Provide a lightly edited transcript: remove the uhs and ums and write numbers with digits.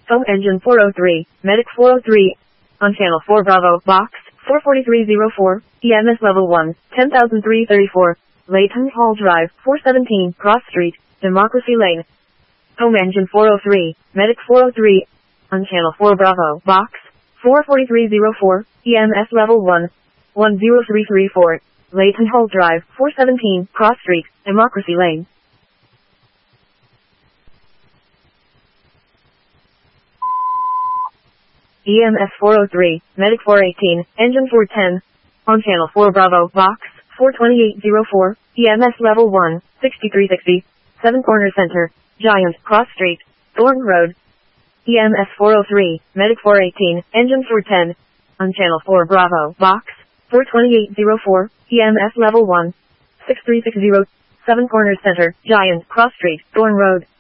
Home engine 403, medic 403. On channel 4 Bravo, box 44304, EMS level 1, 10,334. Leighton Hall Drive, 417, Cross Street, Democracy Lane. Home engine 403, medic 403. On channel 4 Bravo, box 44304, EMS level 1, 10334. Leighton Hall Drive, 417, Cross Street, Democracy Lane. EMS 403, medic 418, engine 410. On channel 4 Bravo, box 42804, EMS level 1, 6360, 7 Corner Center, Giant, Cross Street, Thornton Road. EMS 403, medic 418, engine 410. On channel 4 Bravo, box 42804, EMS level 1, 6360, 7 Corner Center, Giant, Cross Street, Thornton Road.